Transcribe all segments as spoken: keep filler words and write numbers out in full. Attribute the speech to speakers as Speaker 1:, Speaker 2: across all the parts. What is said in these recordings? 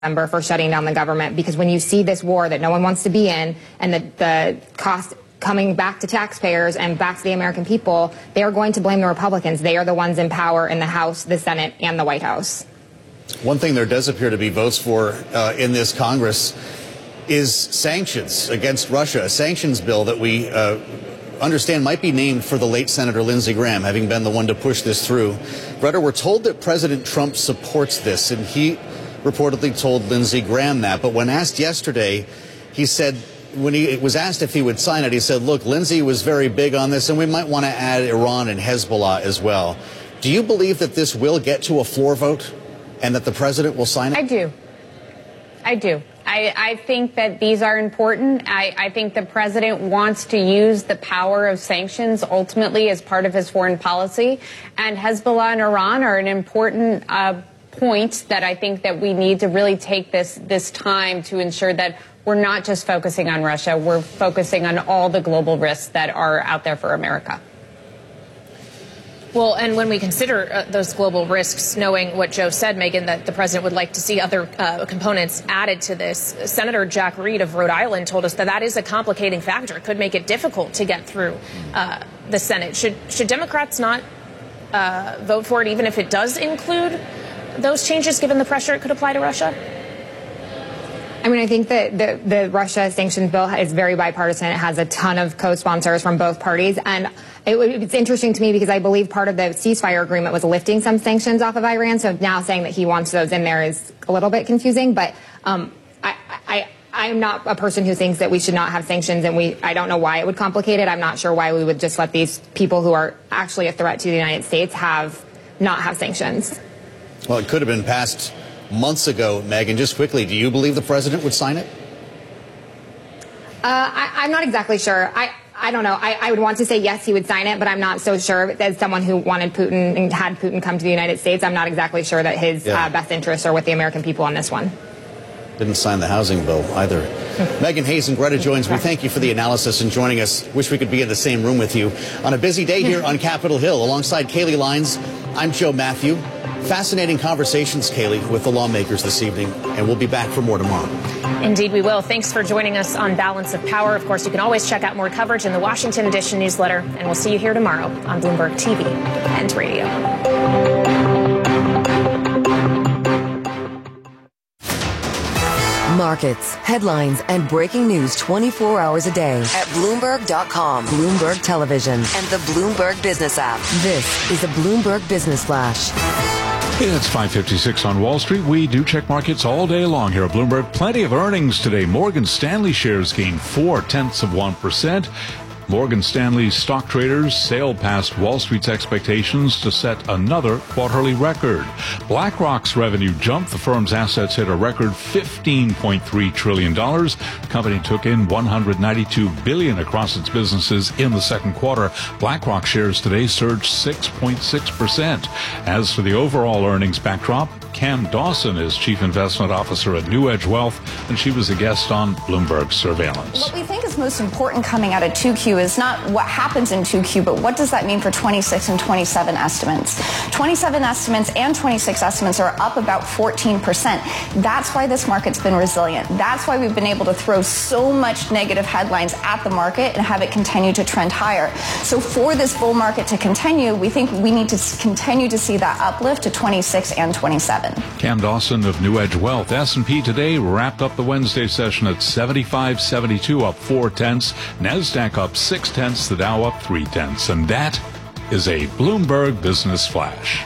Speaker 1: December for shutting down the government, because when you see this war that no one wants to be in and the, the cost coming back to taxpayers and back to the American people, they are going to blame the Republicans. They are the ones in power in the House, the Senate, and the White House.
Speaker 2: One thing there does appear to be votes for uh, in this Congress is sanctions against Russia, a sanctions bill that we uh, understand might be named for the late Senator Lindsey Graham, having been the one to push this through. Greta, we're told that President Trump supports this, and he reportedly told Lindsey Graham that. But when asked yesterday, he said, when he was asked if he would sign it, he said, look, Lindsey was very big on this, and we might want to add Iran and Hezbollah as well. Do you believe that this will get to a floor vote and that the president will sign it?
Speaker 3: I do. I do. I, I think that these are important. I, I think the president wants to use the power of sanctions ultimately as part of his foreign policy. And Hezbollah and Iran are an important uh, point that I think that we need to really take this this time to ensure that we're not just focusing on Russia, we're focusing on all the global risks that are out there for America.
Speaker 4: Well, and when we consider uh, those global risks, knowing what Joe said, Megan, that the president would like to see other uh, components added to this, Senator Jack Reed of Rhode Island told us that that is a complicating factor. It could make it difficult to get through uh, the Senate. Should, should Democrats not uh, vote for it, even if it does include those changes, given the pressure it could apply to Russia?
Speaker 1: I mean, I think that the, the Russia sanctions bill is very bipartisan. It has a ton of co-sponsors from both parties. And it, it's interesting to me because I believe part of the ceasefire agreement was lifting some sanctions off of Iran. So now saying that he wants those in there is a little bit confusing. But um, I, I, I'm not a person who thinks that we should not have sanctions. And we, I don't know why it would complicate it. I'm not sure why we would just let these people who are actually a threat to the United States have not have sanctions.
Speaker 2: Well, it could have been passed months ago, Megan. Just quickly, do you believe the president would sign it?
Speaker 1: Uh, I, I'm not exactly sure. I, I don't know. I, I would want to say yes, he would sign it, but I'm not so sure. As someone who wanted Putin and had Putin come to the United States, I'm not exactly sure that his yeah. uh, best interests are with the American people on this one.
Speaker 2: Didn't sign the housing bill either. Megan Hayes and Greta Joins, we thank you for the analysis and joining us. Wish we could be in the same room with you on a busy day here on Capitol Hill. Alongside Kaylee Lines, I'm Joe Matthew. Fascinating conversations, Kaylee, with the lawmakers this evening, and we'll be back for more tomorrow.
Speaker 4: Indeed, we will. Thanks for joining us on Balance of Power. Of course, you can always check out more coverage in the Washington Edition newsletter, and we'll see you here tomorrow on Bloomberg T V and radio.
Speaker 5: Markets, headlines, and breaking news twenty-four hours a day at Bloomberg dot com, Bloomberg Television, and the Bloomberg Business app. This is the Bloomberg Business Flash.
Speaker 6: It's five fifty-six on Wall Street. We do check markets all day long here at Bloomberg. Plenty of earnings today. Morgan Stanley shares gained four tenths of one percent. Morgan Stanley's stock traders sailed past Wall Street's expectations to set another quarterly record. BlackRock's revenue jumped. The firm's assets hit a record fifteen point three trillion dollars. The company took in one hundred ninety-two billion dollars across its businesses in the second quarter. BlackRock shares today surged six point six percent. As for the overall earnings backdrop, Cam Dawson is Chief Investment Officer at New Edge Wealth, and she was a guest on Bloomberg Surveillance.
Speaker 7: What we think is most important coming out of two Q is not what happens in two Q, but what does that mean for twenty-six and twenty-seven estimates. twenty-seven estimates and twenty-six estimates are up about fourteen percent. That's why this market's been resilient. That's why we've been able to throw so much negative headlines at the market and have it continue to trend higher. So for this bull market to continue, we think we need to continue to see that uplift to twenty-six and twenty-seven.
Speaker 6: Cam Dawson of New Edge Wealth. S and P today wrapped up the Wednesday session at seventy-five seventy-two, up four tenths. NASDAQ up six tenths. The Dow up three tenths. And that is a Bloomberg Business Flash.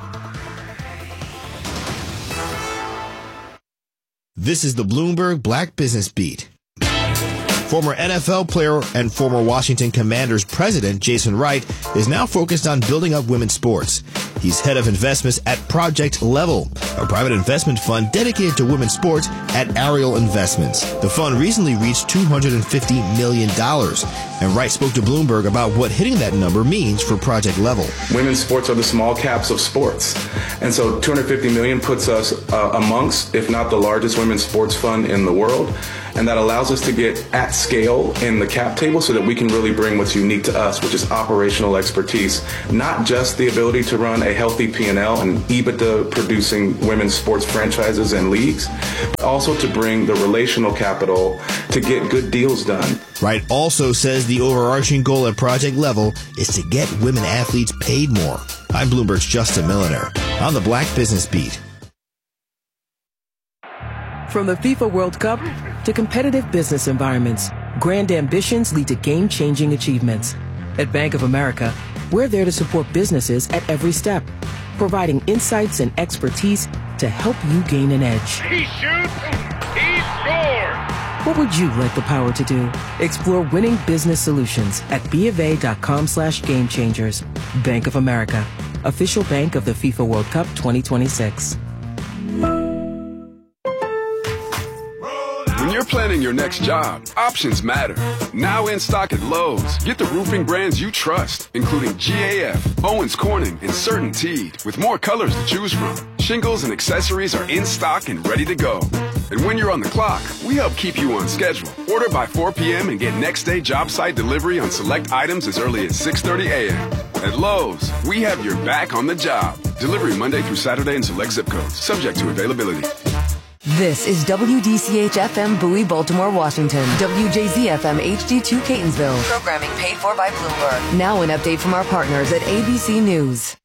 Speaker 8: This is the Bloomberg Black Business Beat. Former N F L player and former Washington Commanders president Jason Wright is now focused on building up women's sports. He's head of investments at Project Level, a private investment fund dedicated to women's sports at Ariel Investments. The fund recently reached two hundred fifty million dollars, and Wright spoke to Bloomberg about what hitting that number means for Project Level.
Speaker 9: Women's sports are the small caps of sports, and so two hundred fifty million dollars puts us uh, amongst, if not the largest women's sports fund in the world, and that allows us to get at scale in the cap table so that we can really bring what's unique to us, which is operational expertise, not just the ability to run a healthy P and L and EBITDA producing women's sports franchises and leagues, but also to bring the relational capital to get good deals done.
Speaker 8: Wright also says the overarching goal at project level is to get women athletes paid more. I'm Bloomberg's Justin Milliner on the Black Business Beat.
Speaker 10: From the FIFA World Cup to competitive business environments, grand ambitions lead to game-changing achievements. At Bank of America, we're there to support businesses at every step, providing insights and expertise to help you gain an edge.
Speaker 11: He shoots, he scores!
Speaker 10: What would you like the power to do? Explore winning business solutions at BofA.com slash game changers. Bank of America, official bank of the FIFA World Cup twenty twenty-six.
Speaker 12: When you're planning your next job, options matter. Now in stock at Lowe's, get the roofing brands you trust, including G A F, Owens Corning, and CertainTeed, with more colors to choose from. Shingles and accessories are in stock and ready to go. And when you're on the clock, we help keep you on schedule. Order by four p.m. and get next day job site delivery on select items as early as six thirty a.m. At Lowe's, we have your back on the job. Delivery Monday through Saturday in select zip codes, subject to availability.
Speaker 5: This is W D C H F M Bowie, Baltimore, Washington. W J Z F M H D two Catonsville. Programming paid for by Bloomberg. Now an update from our partners at A B C News.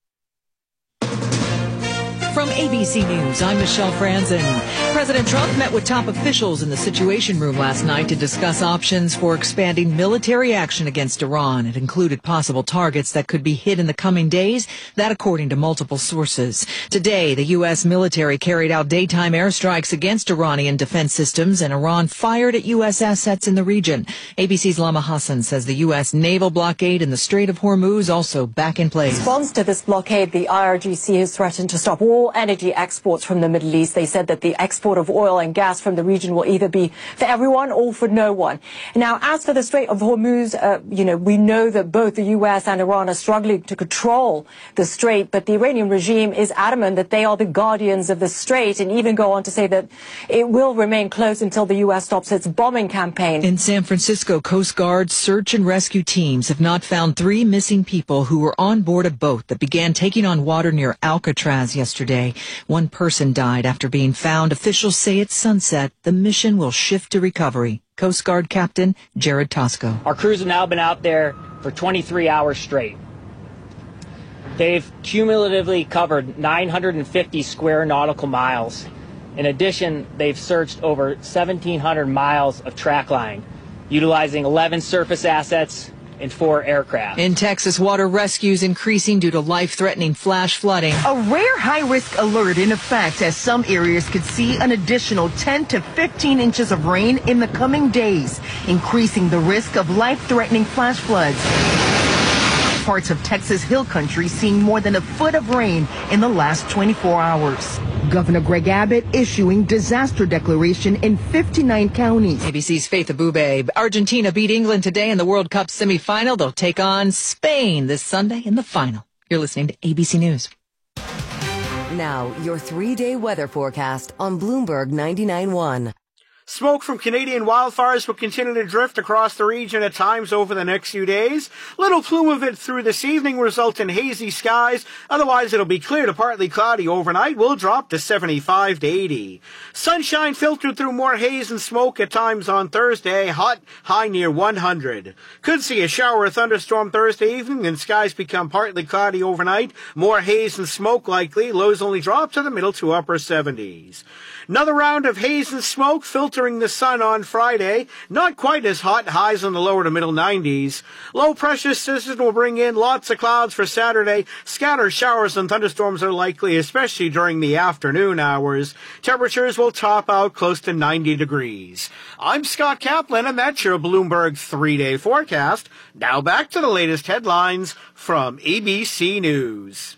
Speaker 13: From A B C News, I'm Michelle Franzen. President Trump met with top officials in the Situation Room last night to discuss options for expanding military action against Iran. It included possible targets that could be hit in the coming days, that according to multiple sources. Today, the U S military carried out daytime airstrikes against Iranian defense systems, and Iran fired at U S assets in the region. A B C's Lama Hassan says the U S naval blockade in the Strait of Hormuz also back in place.
Speaker 14: In response to this blockade, the I R G C has threatened to stop all energy exports from the Middle East. They said that the export of oil and gas from the region will either be for everyone or for no one. Now, as for the Strait of Hormuz, uh, you know, we know that both the U S and Iran are struggling to control the strait, but the Iranian regime is adamant that they are the guardians of the strait, and even go on to say that it will remain closed until the U S stops its bombing campaign.
Speaker 13: In San Francisco, Coast Guard search and rescue teams have not found three missing people who were on board a boat that began taking on water near Alcatraz yesterday. One person died after being found. Officials say at sunset, the mission will shift to recovery. Coast Guard Captain Jared Tosco.
Speaker 15: Our crews have now been out there for twenty-three hours straight. They've cumulatively covered nine hundred fifty square nautical miles. In addition, they've searched over seventeen hundred miles of track line, utilizing eleven surface assets and four aircraft.
Speaker 13: In Texas, water rescues increasing due to life-threatening flash flooding.
Speaker 16: A rare high-risk alert in effect, as some areas could see an additional ten to fifteen inches of rain in the coming days, increasing the risk of life-threatening flash floods. Parts of Texas Hill Country seeing more than a foot of rain in the last twenty-four hours. Governor Greg Abbott issuing disaster declaration in fifty-nine counties.
Speaker 13: A B C's Faith Abube. Argentina beat England today in the World Cup semifinal. They'll take on Spain this Sunday in the final. You're listening to A B C News.
Speaker 5: Now, your three-day weather forecast on Bloomberg ninety-nine point one.
Speaker 17: Smoke from Canadian wildfires will continue to drift across the region at times over the next few days. Little plume of it through this evening will result in hazy skies. Otherwise, it'll be clear to partly cloudy overnight. We'll drop to seventy-five to eighty. Sunshine filtered through more haze and smoke at times on Thursday. Hot, high near one hundred. Could see a shower or thunderstorm Thursday evening, then skies become partly cloudy overnight. More haze and smoke likely. Lows only drop to the middle to upper seventies. Another round of haze and smoke filtering the sun on Friday. Not quite as hot, highs in the lower to middle nineties. Low pressure system will bring in lots of clouds for Saturday. Scattered showers and thunderstorms are likely, especially during the afternoon hours. Temperatures will top out close to ninety degrees. I'm Scott Kaplan, and that's your Bloomberg three-day forecast. Now back to the latest headlines from A B C News.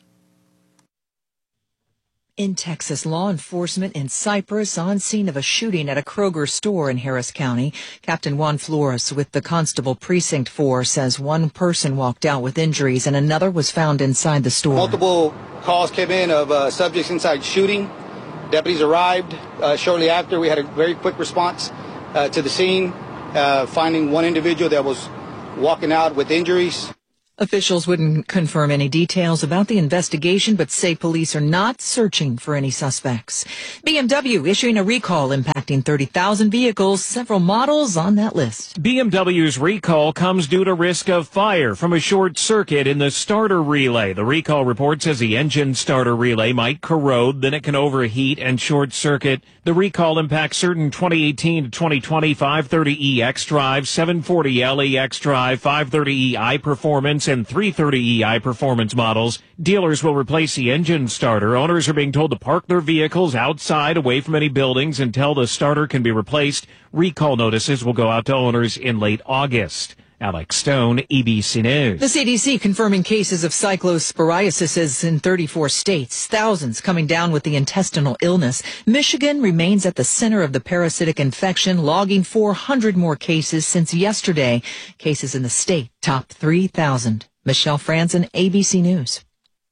Speaker 13: In Texas, law enforcement in Cypress on scene of a shooting at a Kroger store in Harris County. Captain Juan Flores with the Constable Precinct four says one person walked out with injuries and another was found inside the store.
Speaker 18: Multiple calls came in of uh, subjects inside shooting. Deputies arrived uh, shortly after. We had a very quick response uh, to the scene, uh, finding one individual that was walking out with injuries.
Speaker 13: Officials wouldn't confirm any details about the investigation, but say police are not searching for any suspects. B M W issuing a recall impacting thirty thousand vehicles, several models on that list.
Speaker 19: B M W's recall comes due to risk of fire from a short circuit in the starter relay. The recall report says the engine starter relay might corrode, then it can overheat and short circuit. The recall impacts certain twenty eighteen to twenty twenty five thirty E xDrive, seven forty L E xDrive, five thirty E iPerformance, and three thirty E iPerformance models. Dealers will replace the engine starter. Owners are being told to park their vehicles outside, away from any buildings, until the starter can be replaced. Recall notices will go out to owners in late August. Alex Stone, E B C News.
Speaker 13: The C D C confirming cases of cyclosporiasis in thirty-four states, thousands coming down with the intestinal illness. Michigan remains at the center of the parasitic infection, logging four hundred more cases since yesterday. Cases in the state top three thousand. Michelle Franzen, A B C News.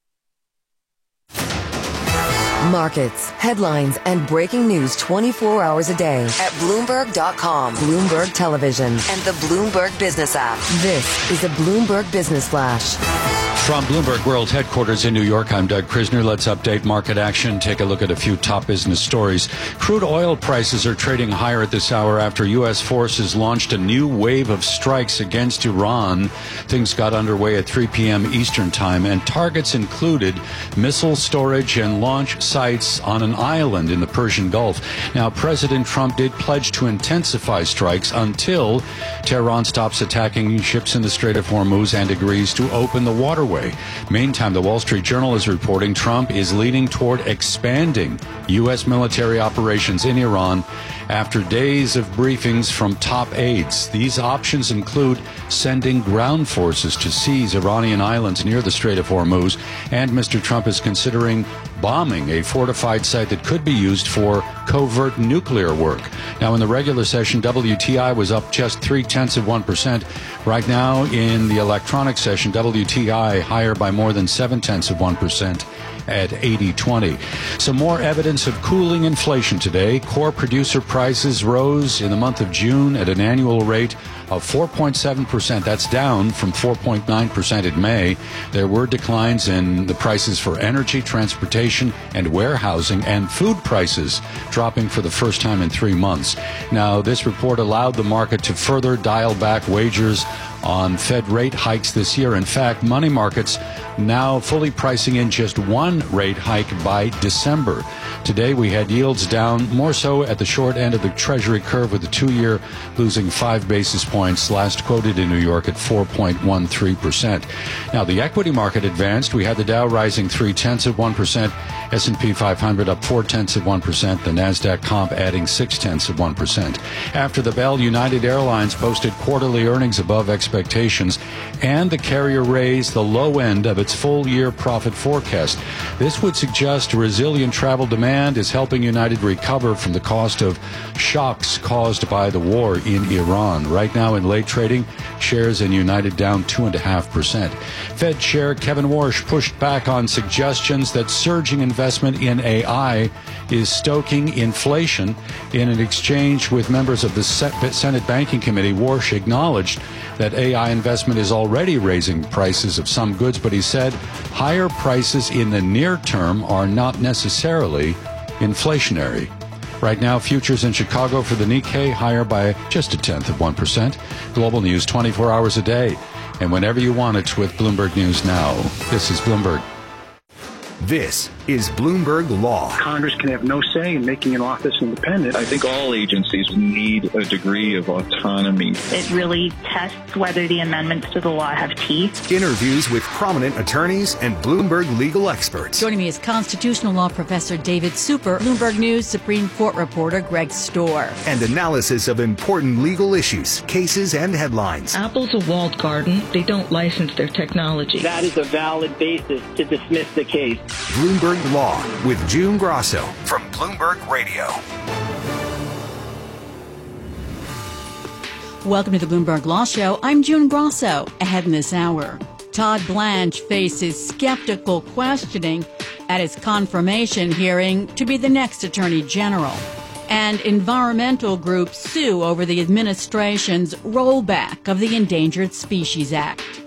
Speaker 5: Markets, headlines, and breaking news twenty-four hours a day at Bloomberg dot com, Bloomberg Television, and the Bloomberg Business app. This is a Bloomberg Business Flash.
Speaker 20: From Bloomberg World Headquarters in New York, I'm Doug Krisner. Let's update market action. Take a look at a few top business stories. Crude oil prices are trading higher at this hour after U S forces launched a new wave of strikes against Iran. Things got underway at three p.m. Eastern Time, and targets included missile storage and launch sites on an island in the Persian Gulf. Now, President Trump did pledge to intensify strikes until Tehran stops attacking ships in the Strait of Hormuz and agrees to open the waterway. Meantime, the Wall Street Journal is reporting Trump is leaning toward expanding U S military operations in Iran after days of briefings from top aides. These options include sending ground forces to seize Iranian islands near the Strait of Hormuz, and Mister Trump is considering bombing a fortified site that could be used for covert nuclear work. Now, in the regular session, W T I was up just three-tenths of one percent. Right now, in the electronic session, W T I higher by more than seven-tenths of one percent at eighty twenty. Some more evidence of cooling inflation today. Core producer prices rose in the month of June at an annual rate of four point seven percent. That's down from four point nine percent in May. There were declines in the prices for energy, transportation, and warehousing, and food prices dropping for the first time in three months. Now, this report allowed the market to further dial back wagers on Fed rate hikes this year. In fact, money markets now fully pricing in just one rate hike by December. Today, we had yields down more so at the short end of the Treasury curve, with the two-year losing five basis points, last quoted in New York at four point one three percent. Now, the equity market advanced. We had the Dow rising three-tenths of one percent, S and P five hundred up four-tenths of one percent, the NASDAQ comp adding six-tenths of one percent. After the bell, United Airlines posted quarterly earnings above expectations, and the carrier raised the low end of its full-year profit forecast. This would suggest resilient travel demand is helping United recover from the cost of shocks caused by the war in Iran. Right now in late trading, shares in United down two point five percent. Fed Chair Kevin Warsh pushed back on suggestions that surging investment in A I is stoking inflation. In an exchange with members of the Senate Banking Committee, Warsh acknowledged that A I investment is already raising prices of some goods, but he said higher prices in the near term are not necessarily inflationary. Right now, futures in Chicago for the Nikkei higher by just a tenth of one percent. Global news twenty-four hours a day, and whenever you want it with Bloomberg News Now. This is Bloomberg.
Speaker 21: This is Bloomberg Law.
Speaker 22: Congress can have no say in making an office independent.
Speaker 23: I think all agencies need a degree of autonomy.
Speaker 24: It really tests whether the amendments to the law have teeth.
Speaker 21: Interviews with prominent attorneys and Bloomberg legal experts.
Speaker 25: Joining me is constitutional law professor David Super, Bloomberg News Supreme Court reporter Greg Storr.
Speaker 21: And analysis of important legal issues, cases, and headlines.
Speaker 26: Apple's a walled garden. They don't license their technology.
Speaker 27: That is a valid basis to dismiss the case.
Speaker 21: Bloomberg Law with June Grosso from Bloomberg Radio.
Speaker 25: Welcome to the Bloomberg Law Show. I'm June Grosso. Ahead in this hour, Todd Blanche faces skeptical questioning at his confirmation hearing to be the next Attorney General. And environmental groups sue over the administration's rollback of the Endangered Species Act.